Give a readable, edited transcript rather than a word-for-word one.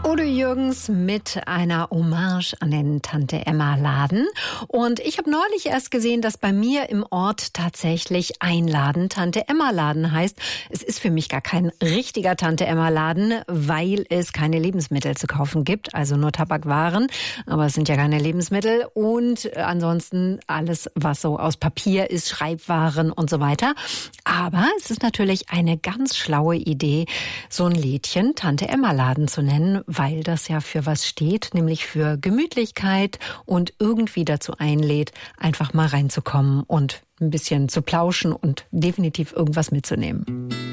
Udo Jürgens mit einer Hommage an den Tante-Emma-Laden. Und ich habe neulich erst gesehen, dass bei mir im Ort tatsächlich ein Laden Tante-Emma-Laden heißt. Es ist für mich gar kein richtiger Tante-Emma-Laden, weil es keine Lebensmittel zu kaufen gibt, also nur Tabakwaren. Aber es sind ja keine Lebensmittel. Und ansonsten alles, was so aus Papier ist, Schreibwaren und so weiter. Aber es ist natürlich eine ganz schlaue Idee, so ein Lädchen Tante-Emma-Laden zu nennen, weil das ja für was steht, nämlich für Gemütlichkeit und irgendwie dazu einlädt, einfach mal reinzukommen und ein bisschen zu plauschen und definitiv irgendwas mitzunehmen.